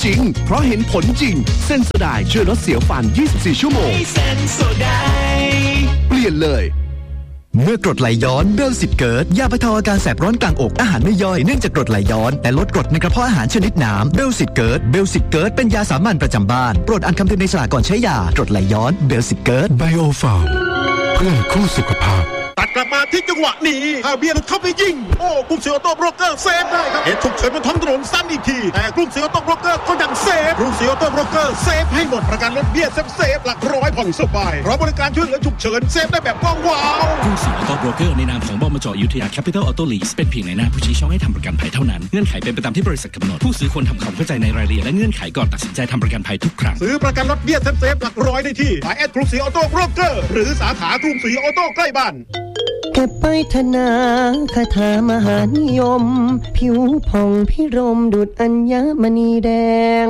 จริงเพราะเห็นผลจริงเซนโซไดช่วยลดเสียวฟัน24ชั่วโมงเซนโซไดเปลี่ยนเลยเมื่อกรดไหลย้อนเบลสิตเกิดยาบรรเทาอาการแสบร้อนกลางอกอาหารไม่ย่อยเนื่องจากกรดไหลย้อนและลดกรดในกระเพาะอาหารชนิดน้ำเบลสิตเกิดเป็นยาสามัญประจำบ้านโปรดอ่านคำเตือนในฉลากก่อนใช้ยากรดไหลย้อนเบลสิตเกิดไบโอฟาร์มเพื่อคู่สุขภาพตัดกลับมาที่จังหวะนี้ฮาเบียร์เข้าไปยิงโอ้กรุงศรีออโต้โบรกเกอร์เซฟได้ครับเหตุฉุกเฉินบนท้องถนนซ้ำอีกทีแต่กรุงศรีออโต้โบรกเกอร์ก็ยังเซฟกรุงศรีออโต้โบรกเกอร์เซฟให้หมดประกันรถเบี้ยเซฟหลักร้อยผ่อนสบายเพราะบริการช่วยเหลือฉุกเฉินเซฟได้แบบว้าวกรุงศรีออโต้โบรกเกอร์ในนามของบมจ.อยุธยาแคปิตอลออโต้ลีสเป็นเพียงในหน้าผู้ชี้ช่องให้ทำประกันภัยเท่านั้นเงื่อนไขเป็นไปตามที่บริษัทกำหนดผู้ซื้อควรทำความเข้าใจในรายละเอียดและเงื่อนไขก่อนตัดสินใจทำประกันภัยทุกครั้งซื้อประกันรถเบี้ยเซฟหลักร้อยได้ที่ line@ กรุงศรีออโต้โบรกเกอร์หรือสาขากรุงศรีออโต้ใกล้บ้านเก็บไปธนาคาถามหานิยมผิวผ่องพิรมดุจอัญมณีแดง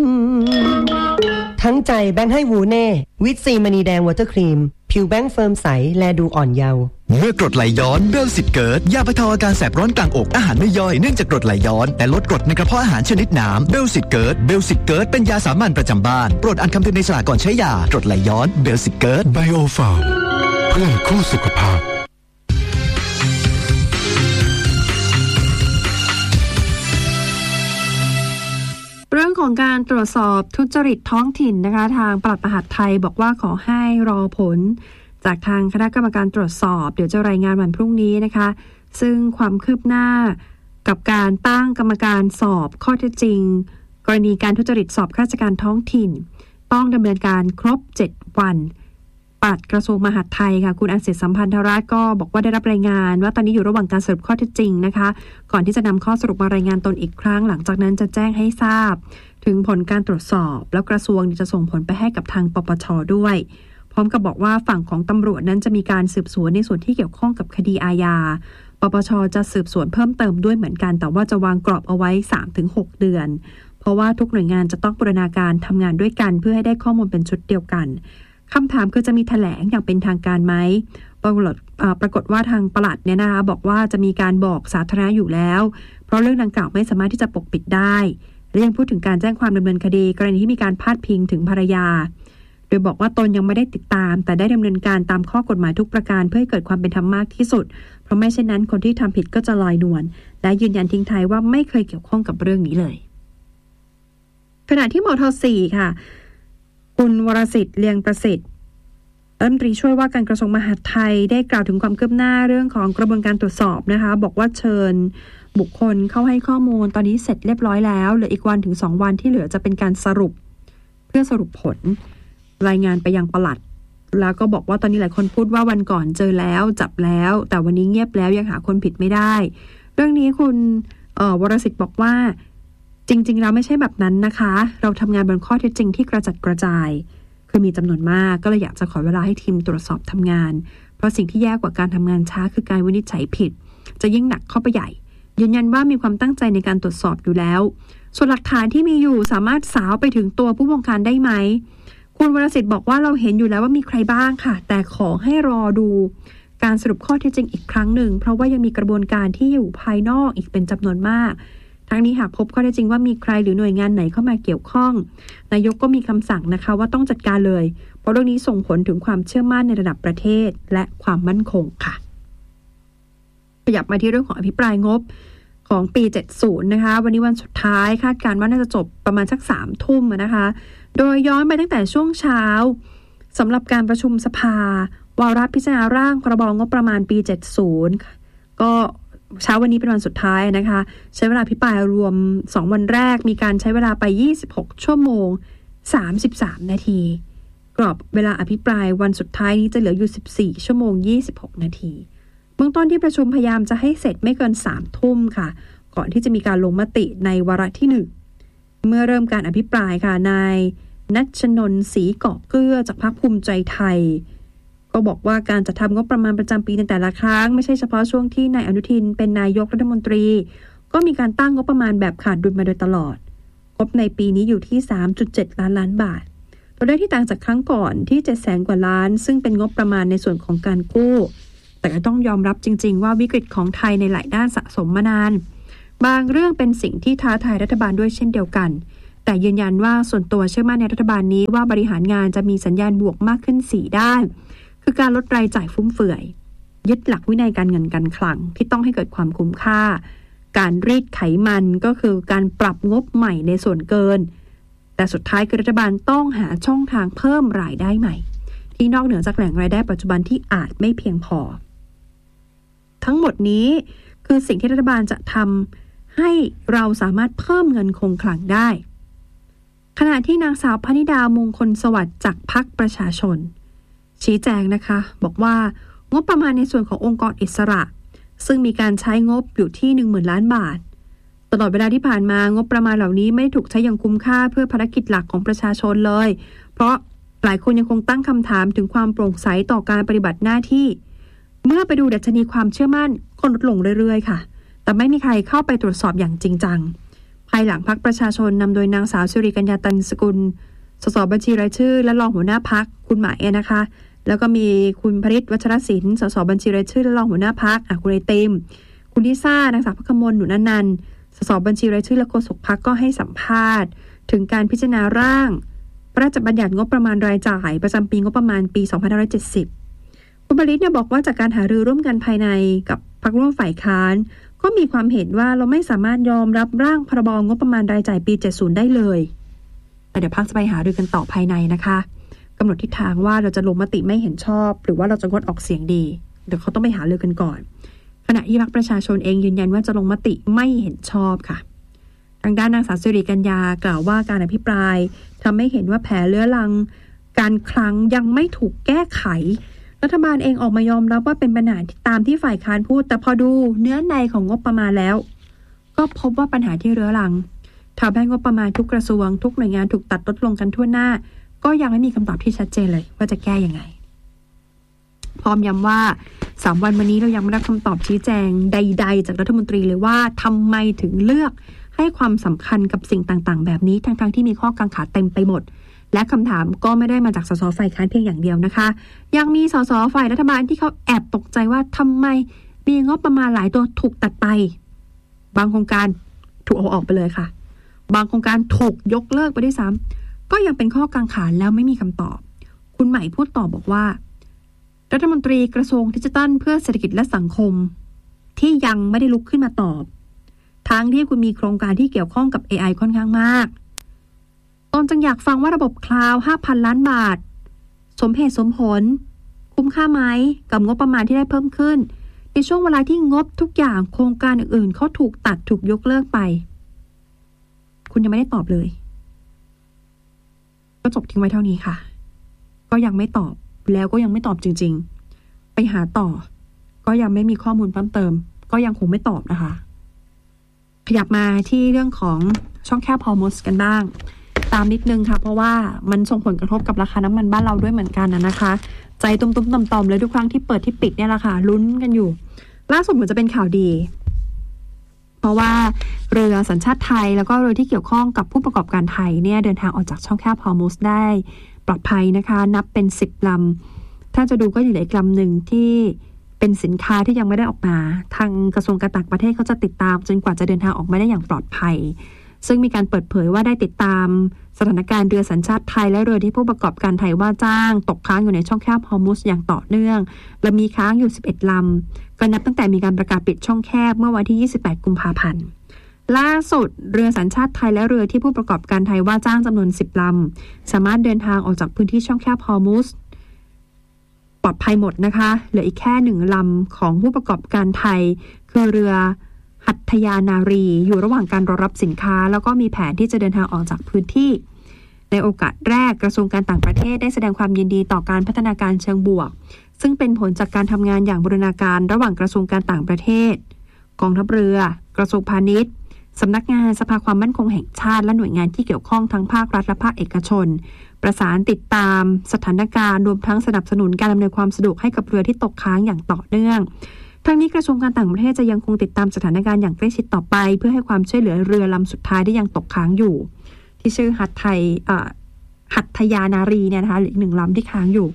ทั้งใจแบงค์ให้วูเน่วิตซีมณีแดงวอเตอร์ครีมผิวแบงค์เฟิร์มใสและดูอ่อนเยาว์เมื่อกรดไหลย้อนเบลสิตเกิดยาบรรเทาอาการแสบร้อนกลางอกอาหารไม่ย่อยเนื่องจากกรดไหลย้อนและลดกรดในกระเพาะอาหารชนิดน้ำเบลสิตเกิดเป็นยาสามัญประจำบ้านโปรดอ่านคำเตือนในฉลากก่อนใช้ยากรดไหลย้อนเบลสิตเกิดไบโอฟาร์มเพื่อคู่สุขภาพเรื่องของการตรวจสอบทุจริตท้องถิ่นนะคะทางปลัดมหาดไทยบอกว่าขอให้รอผลจากทางคณะกรรมการตรวจสอบเดี๋ยวจะรายงานวันพรุ่งนี้นะคะซึ่งความคืบหน้ากับการตั้งกรรมการสอบข้อเท็จจริงกรณีการทุจริตสอบข้าราชการท้องถิ่นต้องดำเนินการครบ7วันปลัดกระทรวงมหาดไทยค่ะคุณอันเศรษฐสัมพันธราชก็บอกว่าได้รับรายงานว่าตอนนี้อยู่ระหว่างการสรุปข้อเท็จจริงนะคะก่อนที่จะนำข้อสรุปมารายงานตนอีกครั้งหลังจากนั้นจะแจ้งให้ทราบถึงผลการตรวจสอบแล้วกระทรวงจะส่งผลไปให้กับทางปปช.ด้วยพร้อมกับบอกว่าฝั่งของตำรวจนั้นจะมีการสืบสวนในส่วนที่เกี่ยวข้องกับคดีอาญาปปช.จะสืบสวนเพิ่มเติมด้วยเหมือนกันแต่ว่าจะวางกรอบเอาไว้ 3-6 เดือนเพราะว่าทุกหน่วยงานจะต้องบูรณาการทำงานด้วยกันเพื่อให้ได้ข้อมูลเป็นชุดเดียวกันคำถามคือจะมีแถลงอย่างเป็นทางการไหมปรากฏว่าทางปลัดเนี่ยนะคะบอกว่าจะมีการบอกสาธารณะอยู่แล้วเพราะเรื่องดังกล่าวไม่สามารถที่จะปกปิดได้และยังพูดถึงการแจ้งความดำเนินคดีกรณีที่มีการพาดพิงถึงภรรยาโดยบอกว่าตนยังไม่ได้ติดตามแต่ได้ดำเนินการตามข้อกฎหมายทุกประการเพื่อให้เกิดความเป็นธรรมมากที่สุดเพราะไม่เช่นนั้นคนที่ทำผิดก็จะลอยนวลและยืนยันทิ้งท้ายว่าไม่เคยเกี่ยวข้องกับเรื่องนี้เลยขณะที่มท.4 ค่ะคุณวรสิทธิ์เลียงประสิทธิ์รัฐมนตรีช่วยว่าการกระทรวงมหาดไทยได้กล่าวถึงความคืบหน้าเรื่องของกระบวนการตรวจสอบนะคะบอกว่าเชิญบุคคลเข้าให้ข้อมูลตอนนี้เสร็จเรียบร้อยแล้วเหลืออีกวันถึง2วันที่เหลือจะเป็นการสรุปเพื่อสรุปผลรายงานไปยังปลัดแล้วก็บอกว่าตอนนี้หลายคนพูดว่าวันก่อนเจอแล้วจับแล้วแต่วันนี้เงียบแล้วยังหาคนผิดไม่ได้เรื่องนี้คุณวรสิทธิ์บอกว่าจริงๆแล้วไม่ใช่แบบนั้นนะคะเราทำงานบนข้อเท็จจริงที่กระจัดกระจายคือมีจำนวนมากก็เลยอยากจะขอเวลาให้ทีมตรวจสอบทำงานเพราะสิ่งที่แย่กว่าการทำงานช้าคือการวินิจฉัยผิดจะยิ่งหนักเข้าไปใหญ่ยืนยันว่ามีความตั้งใจในการตรวจสอบอยู่แล้วส่วนหลักฐานที่มีอยู่สามารถสาวไปถึงตัวผู้บงการได้ไหมคุณวรสิทธิ์บอกว่าเราเห็นอยู่แล้วว่ามีใครบ้างค่ะแต่ขอให้รอดูการสรุปข้อเท็จจริงอีกครั้งหนึ่งเพราะว่ายังมีกระบวนการที่อยู่ภายนอกอีกเป็นจำนวนมากทั้งนี้หากพบข้อเท็จจริงว่ามีใครหรือหน่วยงานไหนเข้ามาเกี่ยวข้องนายกก็มีคำสั่งนะคะว่าต้องจัดการเลยเพราะเรื่องนี้ส่งผลถึงความเชื่อมั่นในระดับประเทศและความมั่นคงค่ะขยับมาที่เรื่องของอภิปรายงบของปี70นะคะวันนี้วันสุดท้ายคาดการณ์ว่าน่าจะจบประมาณสัก 3 ทุ่มนะคะโดยย้อนไปตั้งแต่ช่วงเช้าสำหรับการประชุมสภาวาระพิจารณาร่างพรบงบประมาณปี70ก็เช้าวันนี้เป็นวันสุดท้ายนะคะใช้เวลาอภิปรายรวม2วันแรกมีการใช้เวลาไป26ชั่วโมง33นาทีกรอบเวลาอภิปรายวันสุดท้ายนี้จะเหลืออยู่14ชั่วโมง26นาทีเบื้องต้นที่ประชุมพยายามจะให้เสร็จไม่เกิน3ทุ่มค่ะก่อนที่จะมีการลงมติในวาระที่1เมื่อเริ่มการอภิปรายค่ะนายณัชนนท์ศรีเกาะเกลือจากพรรคภูมิใจไทยก็บอกว่าการจัดทำงบประมาณประจำปีในแต่ละครั้งไม่ใช่เฉพาะช่วงที่นายอนุทินเป็นนายกรัฐมนตรีก็มีการตั้งงบประมาณแบบขาดดุลมาโดยตลอดงบในปีนี้อยู่ที่ 3.7 ล้านบาทตัวเลขที่ต่างจากครั้งก่อนที่ 700,000 กว่าล้านซึ่งเป็นงบประมาณในส่วนของการกู้แต่ก็ต้องยอมรับจริงๆว่าวิกฤตของไทยในหลายด้านสะสมมานานบางเรื่องเป็นสิ่งที่ท้าทายรัฐบาลด้วยเช่นเดียวกันแต่ยืนยันว่าส่วนตัวเชื่อมั่นในรัฐบาลนี้ว่าบริหารงานจะมีสัญญาณบวกมากขึ้น4ด้านคือการลดรายจ่ายฟุ่มเฟือยยึดหลักวินัยการเงินการคลังที่ต้องให้เกิดความคุ้มค่าการรีดไขมันก็คือการปรับงบใหม่ในส่วนเกินแต่สุดท้ายคือรัฐบาลต้องหาช่องทางเพิ่มรายได้ใหม่ที่นอกเหนือจากแหล่งรายได้ปัจจุบันที่อาจไม่เพียงพอทั้งหมดนี้คือสิ่งที่รัฐบาลจะทำให้เราสามารถเพิ่มเงินคงคลังได้ขณะที่นางสาวพนิดามงคลสวัสดิ์จากพรรคประชาชนชี้แจงนะคะบอกว่างบประมาณในส่วนขององค์กรอิสระซึ่งมีการใช้งบอยู่ที่ 10,000 ล้านบาทตลอดเวลาที่ผ่านมางบประมาณเหล่านี้ไม่ได้ถูกใช้อย่างคุ้มค่าเพื่อภารกิจหลักของประชาชนเลยเพราะหลายคนยังคงตั้งคำถามถึงความโปร่งใสต่อการปฏิบัติหน้าที่เมื่อไปดูดัชนีความเชื่อมั่นก็ลดลงเรื่อยๆค่ะแต่ไม่มีใครเข้าไปตรวจสอบอย่างจริงจังภายหลังพรรคประชาชนนำโดยนางสาวสิริกัญญาตันสกุลสสบัญชีรายชื่อและรองหัวหน้าพรรคคุณหมายนะคะแล้วก็มีคุณพริตวัชรศิลป์สสบัญชีรายชื่อและรองหัวหน้าพรรคคุณไอติมคุณลิซ่านางสาวพักขมลหนุนอนันต์สสบัญชีรายชื่อและโฆษกพรรคก็ให้สัมภาษณ์ถึงการพิจารณาร่างพระราชบัญญัติงบประมาณรายจ่ายประจำปีงบประมาณปี 2570 คุณพริตเนี่ยบอกว่าจากการหารือร่วมกันภายในกับพรรคร่วมฝ่ายค้านก็มีความเห็นว่าเราไม่สามารถยอมรับร่างพรบงบประมาณรายจ่ายปี 70 ได้เลยแต่เดี๋ยวพรรคจะไปหารือกันต่อภายในนะคะกำหนดทิศทางว่าเราจะลงมติไม่เห็นชอบหรือว่าเราจะงดออกเสียงดีเดี๋ยวเขาต้องไปหารือกันก่อนขณะที่พรรคประชาชนเองยืนยันว่าจะลงมติไม่เห็นชอบค่ะทางด้านนางสาวสิริกัญญากล่าวว่าการอภิปรายทำให้เห็นว่าแผลเรื้อรังการคลังยังไม่ถูกแก้ไขรัฐบาลเองออกมายอมรับว่าเป็นปัญหาตามที่ฝ่ายค้านพูดแต่พอดูเนื้อในของงบประมาณแล้วก็พบว่าปัญหาที่เรื้อรังทำให้งบประมาณทุกกระทรวงทุกหน่วยงานถูกตัดลดลงกันทั่วหน้าก็ยังไม่มีคำตอบที่ชัดเจนเลยว่าจะแก้ยังไงพร้อมย้ำว่า3 วันนี้เรายังไม่ได้คำตอบชี้แจงใดๆจากรัฐมนตรีเลยว่าทำไมถึงเลือกให้ความสำคัญกับสิ่งต่างๆแบบนี้ทั้งๆที่มีข้อกังขาเต็มไปหมดและคำถามก็ไม่ได้มาจากสสฝ่ายค้านเพียงอย่างเดียวนะคะยังมีสสฝ่ายรัฐบาลที่เขาแอบตกใจว่าทำไมมีงบประมาณหลายตัวถูกตัดไปบางโครงการถูกเอาออกไปเลยค่ะบางโครงการถูกยกเลิกไปด้วยซ้ำก็ยังเป็นข้อกังขาแล้วไม่มีคำตอบคุณใหม่พูดต่อบอกว่ารัฐมนตรีกระทรวงดิจิทัลเพื่อเศรษฐกิจและสังคมที่ยังไม่ได้ลุกขึ้นมาตอบทั้งที่คุณมีโครงการที่เกี่ยวข้องกับ AI ค่อนข้างมากตนจึงอยากฟังว่าระบบคลาวด์ 5,000 ล้านบาทสมเหตุสมผลคุ้มค่าไหมกับงบประมาณที่ได้เพิ่มขึ้นในช่วงเวลาที่งบทุกอย่างโครงการอื่นๆเขาถูกตัดถูกยกเลิกไปคุณยังไม่ได้ตอบเลยก็จบทิ้งไว้เท่านี้ค่ะก็ยังไม่ตอบแล้วก็ยังไม่ตอบจริงๆไปหาต่อก็ยังไม่มีข้อมูลเพิ่มเติมก็ยังคงไม่ตอบนะคะขยับมาที่เรื่องของช่องแคบฮอร์โมสกันบ้างตามนิดนึงค่ะเพราะว่ามันส่งผลกระทบกับราคาน้ำมันบ้านเราด้วยเหมือนกันนะคะใจตุ้มๆต่อมๆเลยทุกครั้งที่เปิดที่ปิดเนี่ยแหละค่ะลุ้นกันอยู่ล่าสุดเหมือนจะเป็นข่าวดีเพราะว่าเรือสัญชาติไทยแล้วก็เรือที่เกี่ยวข้องกับผู้ประกอบการไทยเนี่ยเดินทางออกจากช่องแคบฮอร์โมสได้ปลอดภัยนะคะนับเป็น10 ลำถ้าจะดูก็อยู่ในลำหนึ่งที่เป็นสินค้าที่ยังไม่ได้ออกมาทางกระทรวงการต่างประเทศเขาจะติดตามจนกว่าจะเดินทางออกมาได้อย่างปลอดภัยซึ่งมีการเปิดเผยว่าได้ติดตามสถานการณ์เรือสัญชาติไทยและเรือที่ผู้ประกอบการไทยว่าจ้างตกค้างอยู่ในช่องแคบฮอร์มุสอย่างต่อเนื่องและมีค้างอยู่11 ลำก็นับตั้งแต่มีการประกาศปิดช่องแคบเมื่อวันที่28 กุมภาพันธ์ล่าสุดเรือสัญชาติไทยและเรือที่ผู้ประกอบการไทยว่าจ้างจำนวน10 ลำสามารถเดินทางออกจากพื้นที่ช่องแคบฮอร์มุสปลอดภัยหมดนะคะเหลืออีกแค่1 ลำของผู้ประกอบการไทยคือเรือหัตถยานารีอยู่ระหว่างการรอรับสินค้าแล้วก็มีแผนที่จะเดินทางออกจากพื้นที่ในโอกาสแรกกระทรวงการต่างประเทศได้แสดงความยินดีต่อการพัฒนาการเชิงบวกซึ่งเป็นผลจากการทำงานอย่างบูรณาการระหว่างกระทรวงการต่างประเทศกองทัพเรือกระทรวงพาณิชย์สำนักงานสภาความมั่นคงแห่งชาติและหน่วยงานที่เกี่ยวข้องทั้งภาครัฐและภาคเอกชนประสานติดตามสถานการณ์รวมทั้งสนับสนุนการดำเนินความสะดวกให้กับเรือที่ตกค้างอย่างต่อเนื่องทั้งนี้กระทรวงการต่างประเทศจะยังคงติดตามสถานการณ์อย่างใกล้ชิดต่อไปเพื่อให้ความช่วยเหลือเรือลำสุดท้ายที่ยังตกค้างอยู่ที่ชื่อหัตถยานารีเนี่ยนะคะหรืออีก1 ลำที่ค้างอยู่ที่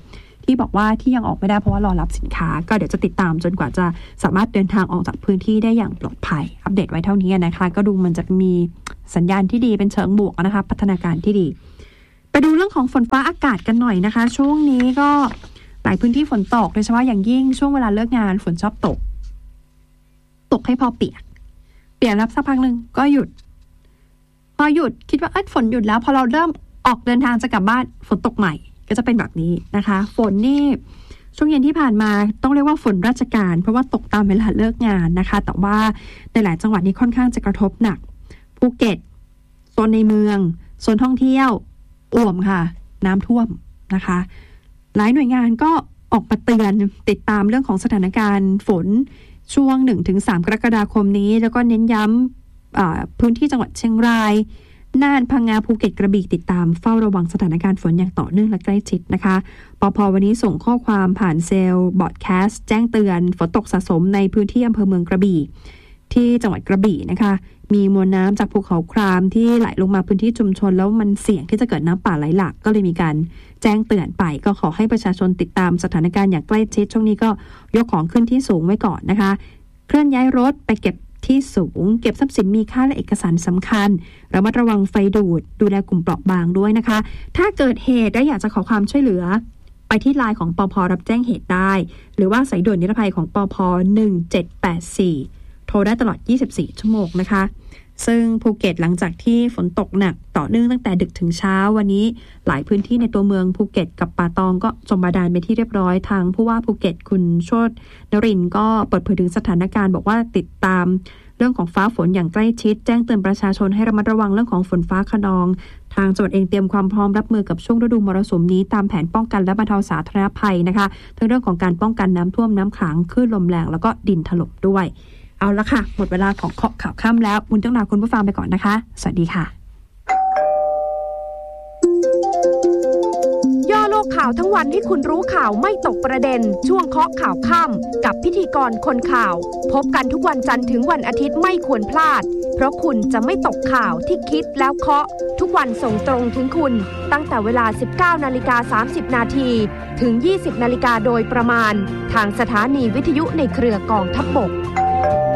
ที่บอกว่าที่ยังออกไม่ได้เพราะว่ารอรับสินค้าก็เดี๋ยวจะติดตามจนกว่าจะสามารถเดินทางออกจากพื้นที่ได้อย่างปลอดภัยอัปเดตไว้เท่านี้นะคะก็ดูมันจะมีสัญญาณที่ดีเป็นเชิงบวกนะคะพัฒนาการที่ดีไปดูเรื่องของฝนฟ้าอากาศกันหน่อยนะคะช่วงนี้ก็หลายพื้นที่ฝนตกโดยเฉพาะอย่างยิ่งช่วงเวลาเลิกงานฝนชอบตกให้พอเปียกแล้วสักพักนึงก็หยุดพอหยุดคิดว่าฝนหยุดแล้วพอเราเริ่มออกเดินทางจะกลับบ้านฝนตกใหม่ก็จะเป็นแบบนี้นะคะฝนนี่ช่วงเย็นที่ผ่านมาต้องเรียกว่าฝนราชการเพราะว่าตกตามเวลาเลิกงานนะคะแต่ว่าในหลายจังหวัดนี้ค่อนข้างจะกระทบหนักภูเก็ตโซนในเมืองโซนท่องเที่ยวอ่วมค่ะน้ำท่วมนะคะหลายหน่วยงานก็ออกมาเตือนติดตามเรื่องของสถานการณ์ฝนช่วง 1-3 กรกฎาคมนี้แล้วก็เน้นย้ำพื้นที่จังหวัดเชียงรายน่านพังงาภูเก็ตกระบี่ติดตามเฝ้าระวังสถานการณ์ฝนอย่างต่อเนื่องและใกล้ชิดนะคะปภ.วันนี้ส่งข้อความผ่านเซลล์บอดแคสต์แจ้งเตือนฝนตกสะสมในพื้นที่อำเภอเมืองกระบี่ที่จังหวัดกระบี่นะคะมีมวลน้ำจากภูเขาครามที่ไหลลงมาพื้นที่ชุมชนแล้วมันเสี่ยงที่จะเกิดน้ำป่าไหลหลากก็เลยมีการแจ้งเตือนไปก็ขอให้ประชาชนติดตามสถานการณ์อย่างใกล้ชิดช่วงนี้ก็ยกของขึ้นที่สูงไว้ก่อนนะคะเคลื่อนย้ายรถไปเก็บที่สูงเก็บทรัพย์สินมีค่าและเอกสารสำคัญระมัดระวังไฟดูแลกลุ่มเปราะบางด้วยนะคะถ้าเกิดเหตุและอยากจะขอความช่วยเหลือไปที่ไลน์ของปภ.รับแจ้งเหตุได้หรือว่าสายด่วนนิรภัยของปภ. 1784โทรได้ตลอด24ชั่วโมงนะคะซึ่งภูเก็ตหลังจากที่ฝนตกหนักต่อเนื่องตั้งแต่ดึกถึงเช้าวันนี้หลายพื้นที่ในตัวเมืองภูเก็ตกับป่าตองก็จมบาดาลไปที่เรียบร้อยทางผู้ว่าภูเก็ตคุณโชตินรินทร์ก็เปิดเผยถึงสถานการณ์บอกว่าติดตามเรื่องของฟ้าฝนอย่างใกล้ชิดแจ้งเตือนประชาชนให้ระมัดระวังเรื่องของฝนฟ้าคะนองทางจังหวัดเองเตรียมความพร้อมรับมือกับช่วงฤดูมรสุมนี้ตามแผนป้องกันและบรรเทาสาธารณภัยนะคะทั้งเรื่องของการป้องกันน้ำท่วมน้ำขังคลื่นลมแรงแล้วก็ดินถล่มด้วยเอาละค่ะหมดเวลาของเคาะข่าวค่ำแล้วบุญต้องลาคุณผู้ฟังไปก่อนนะคะสวัสดีค่ะย่อโลกข่าวทั้งวันให้คุณรู้ข่าวไม่ตกประเด็นช่วงเคาะข่าวค่ำกับพิธีกรคนข่าวพบกันทุกวันจันทร์ถึงวันอาทิตย์ไม่ควรพลาดเพราะคุณจะไม่ตกข่าวที่คิดแล้วเคาะทุกวันส่งตรงถึงคุณตั้งแต่เวลา 19:30 นาทีถึง 20:00 น.โดยประมาณทางสถานีวิทยุในเครือกองทัพบก